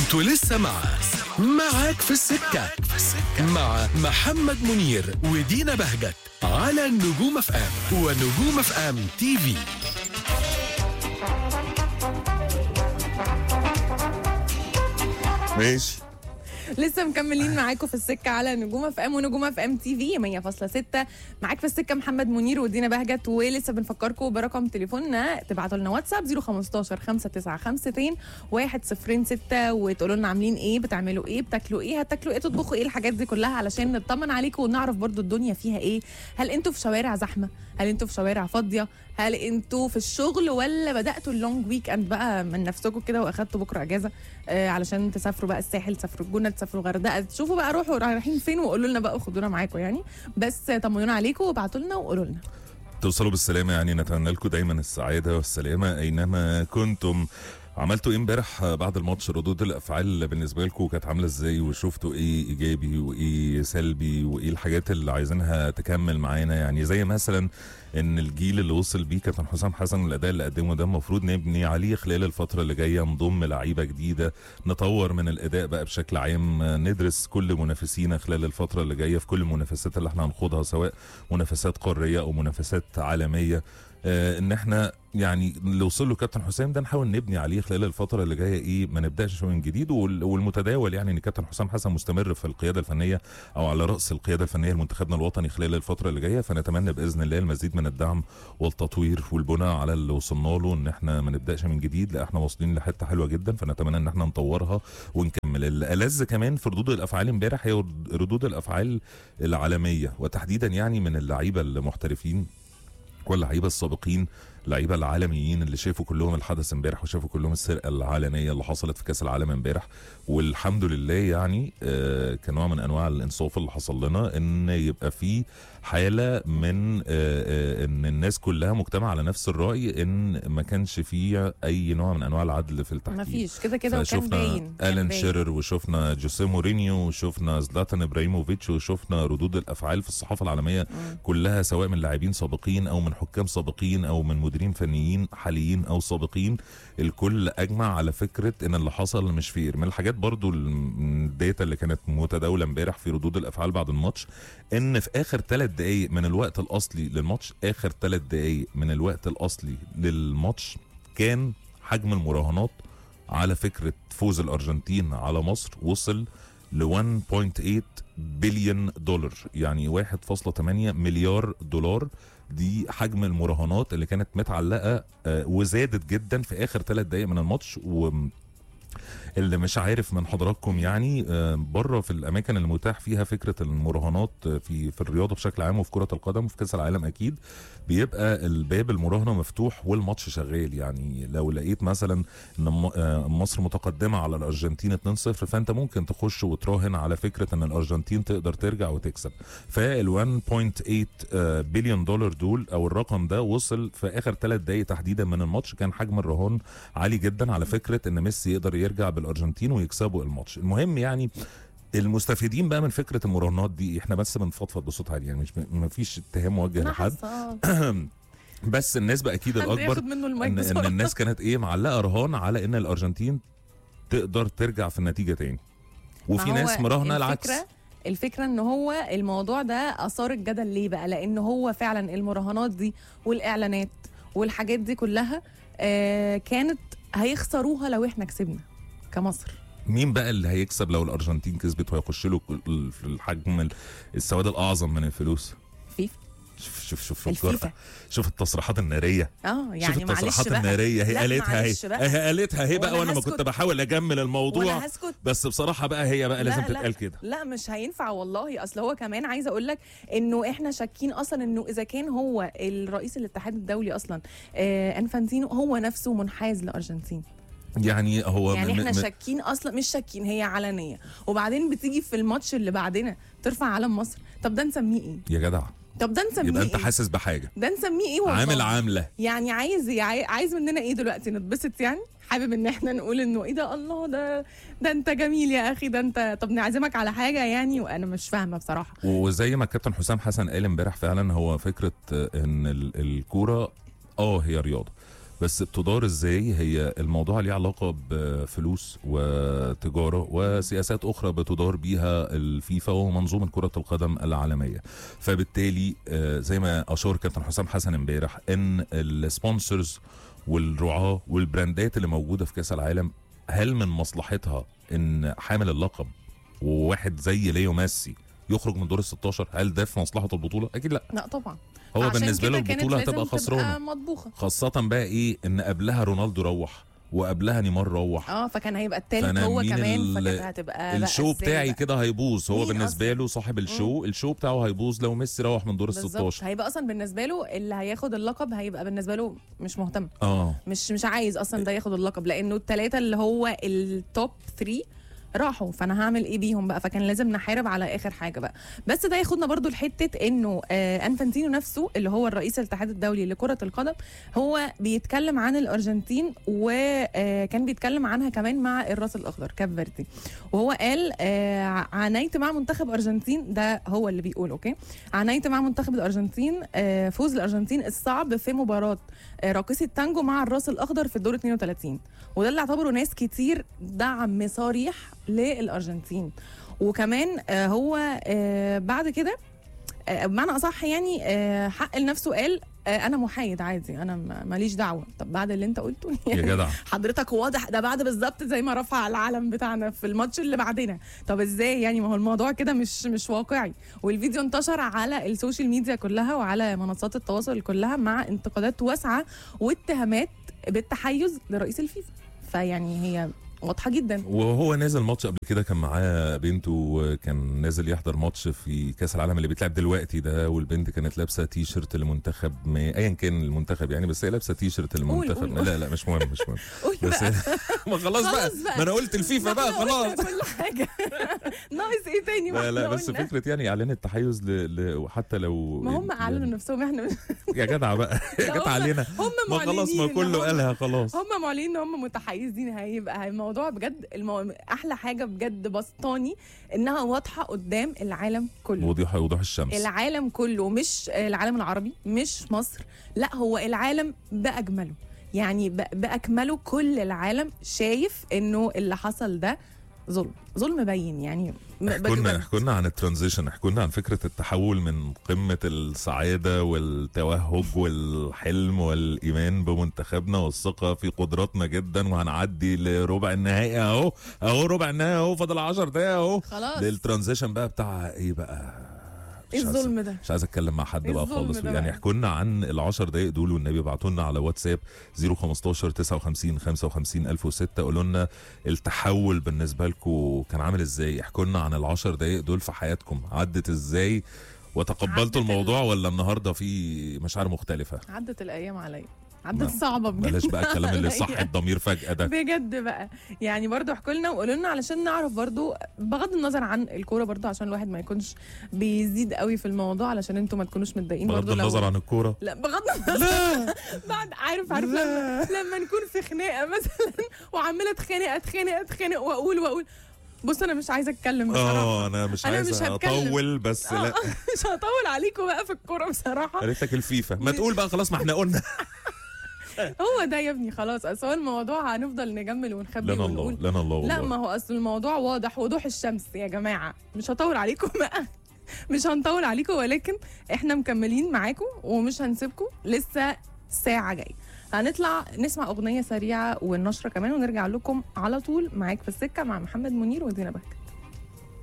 انتوا لسه معاك في السكة مع محمد منير ودينا بهجت على النجوم اف ام ونجوم اف ام تي في. ماشي، لسه مكملين معاكم في السكه على نجوم اف ام ونجوم اف ام تي في 100.6. معاك في السكه محمد منير ودينا بهجت، ولسه بنفكركم برقم تليفوننا تبعتوا لنا واتساب 015 5952 106 وتقولوا لنا عاملين ايه، بتعملوا ايه، بتاكلوا ايه، هتاكلوا ايه، تطبخوا ايه، الحاجات دي كلها علشان نطمن عليكم ونعرف برضو الدنيا فيها ايه. هل انتوا في شوارع زحمه؟ هل انتوا في شوارع فاضيه؟ هل انتوا في الشغل ولا بداتوا اللونج ويك اند بقى من نفسكم كده واخدتوا بكره اجازه علشان تسافروا بقى الساحل، تسافروا الجونه، تسافروا الغردقه، تشوفوا بقى روحوا رايحين فين وقولوا لنا بقى وخدونا معاكم يعني. بس طمنونا عليكم وابعتوا لنا وقولوا لنا. توصلوا بالسلامة، يعني نتمنى لكم دايما السعادة والسلامة أينما كنتم. عملتوا ايه امبارح بعد الماتش؟ ردود الافعال بالنسبه لكم كانت عامله ازاي؟ وشفتوا ايه ايجابي وايه سلبي وايه الحاجات اللي عايزينها تكمل معانا؟ يعني زي مثلا ان الجيل اللي وصل بيه كابتن حسام حسن الاداء اللي قدمه ده المفروض نبني عليه خلال الفتره اللي جايه، نضم لعيبه جديده، نطور من الاداء بقى بشكل عام، ندرس كل منافسينا خلال الفتره اللي جايه في كل المنافسات اللي احنا هنخوضها سواء منافسات قاريه او منافسات عالميه. ان احنا يعني اللي وصل له كابتن حسام ده نحاول نبني عليه خلال الفتره اللي جايه، ايه ما نبداش من جديد. والمتداول يعني ان كابتن حسام حسن مستمر في القياده الفنيه او على راس القياده الفنيه لمنتخبنا الوطني خلال الفتره اللي جايه، فنتمنى باذن الله المزيد من الدعم والتطوير والبناء على اللي وصلنا له، ان احنا ما نبداش من جديد، لا احنا واصلين لحته حلوه جدا، فنتمنى ان احنا نطورها ونكمل. الألذ كمان في ردود الافعال امبارح هي ردود الافعال العالميه، وتحديدا يعني من اللعيبه المحترفين واللعيبه السابقين، اللعيبه العالميين اللي شافوا كلهم الحدث امبارح وشافوا كلهم السرقه العلنيه اللي حصلت في كاس العالم امبارح. والحمد لله يعني كنوع من انواع الانصاف اللي حصل لنا ان يبقى في حاله من ان الناس كلها مجتمعه على نفس الراي، ان ما كانش فيه اي نوع من انواع العدل في التحكيم. ما فيش كده وكان باين. الان شيرر وشفنا جوسيه مورينيو وشفنا زلاتان ابراهيموفيتش وشفنا ردود الافعال في الصحافه العالميه كلها، سواء من لاعبين سابقين او من حكام سابقين او من مديرين فنيين حاليين او سابقين. الكل اجمع على فكره ان اللي حصل مش فير. من الحاجات برضو الداتا اللي كانت متداوله امبارح في ردود الافعال بعد الماتش، ان في اخر 3 دقائق من الوقت الاصلي للماتش، اخر 3 دقائق من الوقت الاصلي للماتش كان حجم المراهنات على فكره فوز الارجنتين على مصر وصل ل 1.8 بليون دولار، يعني 1.8 مليار دولار. دي حجم المراهنات اللي كانت متعلقه وزادت جدا في اخر 3 دقائق من الماتش. اللي مش عارف من حضراتكم يعني بره في الاماكن المتاح فيها فكره المراهنات في الرياضه بشكل عام وفي كره القدم وفي كاس العالم، اكيد بيبقى الباب المراهنه مفتوح والماتش شغال. يعني لو لقيت مثلا ان مصر متقدمه على الارجنتين 2-0، فانت ممكن تخش وتراهن على فكره ان الارجنتين تقدر ترجع وتكسب. فال 1.8 بليون دولار دول او الرقم ده وصل في اخر 3 دقائق تحديدا من الماتش. كان حجم الرهان عالي جدا على فكره ان ميسي يقدر يرجع بالارجنتين ويكسبوا الماتش. المهم يعني المستفيدين بقى من فكره المراهنات دي، احنا بس بنفضفض بصوت عالي، يعني مش ما فيش اتهام موجه لحد بس النسبه اكيد الاكبر ان الناس كانت ايه معلقه رهان على ان الارجنتين تقدر ترجع في النتيجه تاني، وفي ناس مراهنه العكس. الفكره ان هو الموضوع ده اثار الجدل ليه بقى؟ لان هو فعلا المراهنات دي والاعلانات والحاجات دي كلها كانت هيخسروها لو احنا كسبنا كمصر. مين بقى اللي هيكسب لو الارجنتين كسبت وهيخش له في الحجم السواد الاعظم من الفلوس؟ فيفا. شوف الجرأة، شوف التصريحات الناريه. يعني شوف التصريحات الناريه، هي قالتها هي بقى، وانا ما كنت بحاول اجمل الموضوع بس بصراحه بقى هي بقى لازم تتقال كده. لا مش هينفع والله. اصل هو كمان عايزه اقول لك انه احنا شاكين اصلا انه اذا كان هو الرئيس الاتحاد الدولي اصلا انفانتينو هو نفسه منحاز للارجنتين. يعني هو يعني احنا شاكين اصلا، مش شاكين، هي علنيه. وبعدين بتيجي في الماتش اللي بعدنا ترفع علم مصر. طب ده نسميه ايه يا جدع؟ طب ده نسميه يبقى انت إيه؟ حاسس بحاجه. ده نسميه ايه والله؟ عامل عامله. يعني عايز مننا ايه دلوقتي؟ نتبسط يعني؟ حابب ان احنا نقول انه ايه ده، الله ده انت جميل يا اخي، ده انت طب نعزمك على حاجه يعني؟ وانا مش فاهمه بصراحه. وزي ما الكابتن حسام حسن قال امبارح، فعلا هو فكره ان الكوره هي رياضه، بس بتدار ازاي؟ هي الموضوع ليه علاقه بفلوس وتجاره وسياسات اخرى بتدار بيها الفيفا ومنظومه كره القدم العالميه. فبالتالي زي ما اشار كابتن حسام حسن امبارح ان السبونسرز والرعاه والبراندات اللي موجوده في كاس العالم، هل من مصلحتها ان حامل اللقب وواحد زي ليو ميسي يخرج من دور ال 16؟ هل ده في مصلحه البطوله؟ اكيد لا. لا طبعا. هو بالنسبه له البطوله هتبقى خسرانه، مطبوخه، خاصه بقى ايه ان قبلها رونالدو روح وقبلها نيمار روح. فكان هيبقى التالت هو كمان، فكانت هتبقى الشو بتاعي كده هيبوظ. هو بالنسبه له صاحب الشو بتاعه هيبوظ لو ميسي روح من دور ال 16. هيبقى اصلا بالنسبه له اللي هياخد اللقب هيبقى بالنسبه له مش مهتم. مش عايز اصلا ده ياخد اللقب، لانه الثلاثه اللي هو التوب 3 راحوا، فانا هعمل ايه بيهم بقى؟ فكان لازم نحارب على اخر حاجه بقى. بس ده ياخدنا برضو لحته انه انفانتينو نفسه اللي هو الرئيس الاتحاد الدولي لكره القدم هو بيتكلم عن الارجنتين، وكان بيتكلم عنها كمان مع الراس الاخضر كاب فيردي، وهو قال عانيت مع منتخب ارجنتين، ده هو اللي بيقول اوكي، عانيت مع منتخب الارجنتين فوز الارجنتين الصعب في مباراه راقصي التانجو مع الراس الاخضر في الدور 32، وده اللي اعتبره ناس كتير دعم صريح للارجنتين. وكمان هو بعد كده بمعنى اصح يعني حق لنفسه قال انا محايد عادي، انا ماليش دعوه. طب بعد اللي انت قلته يا جدع حضرتك واضح ده بعد بالظبط زي ما رفع العلم بتاعنا في الماتش اللي بعدنا. طب ازاي يعني؟ ما هو الموضوع كده مش واقعي. والفيديو انتشر على السوشيال ميديا كلها وعلى منصات التواصل كلها مع انتقادات واسعه واتهامات بالتحيز لرئيس الفيفا. فيعني هي واضحه جدا. وهو نازل ماتش قبل كده كان معاه بنته، كان نازل يحضر ماتش في كاس العالم اللي بيتلعب دلوقتي ده، والبنت كانت لابسه تي شيرت لمنتخب ايا كان المنتخب يعني، بس هي لابسه تي شيرت المنتخب. لا مش مهم بس ما خلاص بقى ما انا قلت الفيفا بقى خلاص كل حاجه ناقص ايه تاني؟ لا بس فكره يعني اعلان التحيز وحتى لو ما هم اعلنوا نفسهم احنا يا جدع بقى جت علينا هم خلاص ما كله قالها خلاص. هم معلنين ان هم متحيزين. هيبقى الموضوع بجد احلى حاجه بجد بسطاني انها واضحه قدام العالم كله، وضوح الشمس. العالم كله، مش العالم العربي، مش مصر، لا هو العالم باجمله، يعني باكمله. كل العالم شايف انه اللي حصل ده ظلم باين يعني. حكونا عن الترانزيشن، حكونا عن فكرة التحول من قمة السعادة والتوهج والحلم والإيمان بمنتخبنا والثقة في قدراتنا جدا، وهنعدي لربع النهائي اهو ربع النهائي اهو، فاضل 10 دقايق اهو خلاص. للترانزيشن بقى بتاع ايه بقى؟ ايه الظلم ده؟ مش عايز اتكلم مع حد بقى خالص يعني. احكوا لنا عن ال10 دقايق دول، والنبي ابعتوا لنا على واتساب 015 59 55 1006. قولوا لنا التحول بالنسبه لكم كان عامل ازاي؟ احكوا لنا عن ال10 دقايق دول في حياتكم، عدت ازاي وتقبلتوا الموضوع ولا النهارده في مشاعر مختلفه؟ عدت الايام عليا، عدت صعبه بجد. بلاش بقى الكلام اللي صح الضمير فجأة ده بجد بقى يعني. برضو احكوا لنا وقولوا لنا علشان نعرف برضو، بغض النظر عن الكوره برضو، عشان الواحد ما يكونش بيزيد قوي في الموضوع، علشان انتوا ما تكونوش متضايقين برضو. بغض النظر عن الكوره، لا بغض النظر بعد عارف لما نكون في خناقه مثلا وعماله اتخانق واقول بص انا مش عايزه اتكلم بصراحه. انا مش عايزه اطول بس لا مش هطول عليكم بقى في الكوره بصراحه. قالت الفيفا ما تقول بقى خلاص، ما احنا قلنا هو ده يا ابني خلاص. اصل الموضوع هنفضل نجمل ونخبي ونقول لنا الله لا، ما هو اصل الموضوع واضح وضوح الشمس يا جماعه. مش هطول عليكم بقى مش هنطول عليكم، ولكن احنا مكملين معاكم ومش هنسيبكم. لسه ساعه جايه هنطلع نسمع اغنيه سريعه والنشره كمان، ونرجع لكم على طول. معاك في السكه مع محمد منير ودينا بهجت.